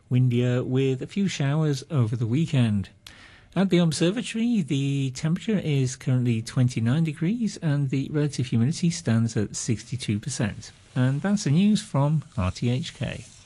windier with a few showers over the weekend. At the observatory, the temperature is currently 29 degrees and the relative humidity stands at 62%. And that's the news from RTHK.